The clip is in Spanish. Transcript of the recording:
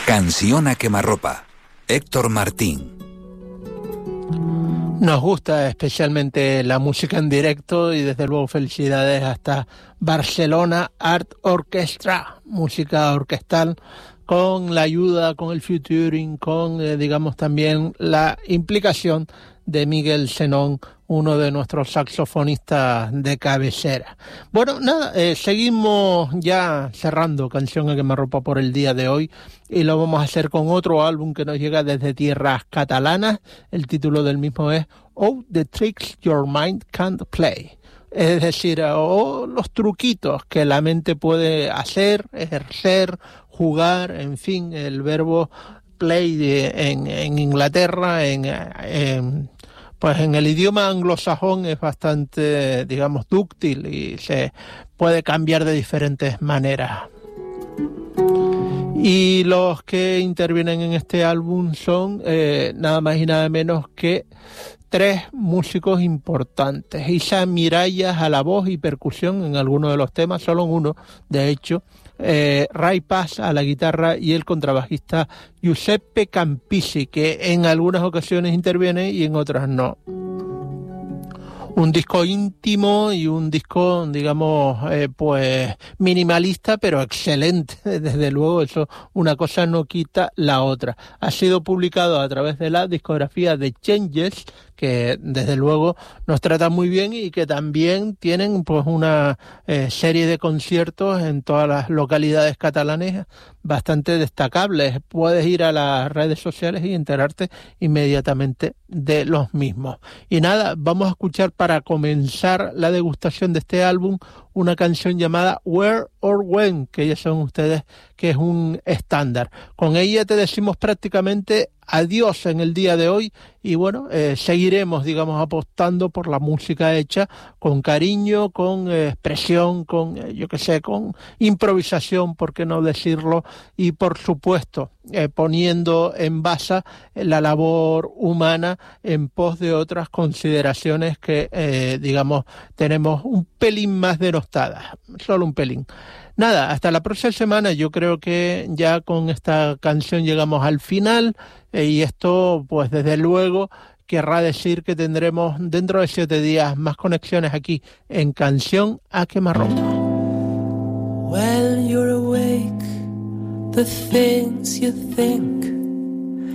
Canción a quemarropa. Héctor Martín. Nos gusta especialmente la música en directo y desde luego felicidades hasta Barcelona Art Orchestra, música orquestal con la ayuda, con el featuring, con digamos también la implicación de Miguel Zenón, uno de nuestros saxofonistas de cabecera. Bueno, nada, seguimos ya cerrando Canción a quemarropa por el día de hoy y lo vamos a hacer con otro álbum que nos llega desde tierras catalanas. El título del mismo es Oh, the Tricks Your Mind Can't Play. Es decir, los truquitos que la mente puede hacer, ejercer, jugar, en fin, el verbo play en Inglaterra, pues en el idioma anglosajón es bastante, digamos, dúctil y se puede cambiar de diferentes maneras. Y los que intervienen en este álbum son nada más y nada menos que 3 músicos importantes. Isa Mirallas a la voz y percusión en algunos de los temas, solo en uno, de hecho. Ray Paz a la guitarra y el contrabajista Giuseppe Campisi, que en algunas ocasiones interviene y en otras no. Un disco íntimo y un disco, digamos, pues minimalista, pero excelente. Desde luego, eso, una cosa no quita la otra. Ha sido publicado a través de la discografía de Changes, que desde luego nos trata muy bien y que también tienen pues una serie de conciertos en todas las localidades catalanas bastante destacables. Puedes ir a las redes sociales y enterarte inmediatamente de los mismos. Y nada, vamos a escuchar para comenzar la degustación de este álbum una canción llamada Where or When, que ya saben ustedes que es un estándar. Con ella te decimos prácticamente adiós en el día de hoy y bueno, seguiremos, digamos, apostando por la música hecha con cariño, con expresión, con, yo qué sé, con improvisación, por qué no decirlo, y por supuesto, poniendo en base la labor humana en pos de otras consideraciones que, digamos, tenemos un pelín más denostadas, solo un pelín. Nada, hasta la próxima semana. Yo creo que ya con esta canción llegamos al final y esto, pues desde luego, querrá decir que tendremos dentro de 7 días más conexiones aquí en Canción a quemarropa. While you're awake, the things you think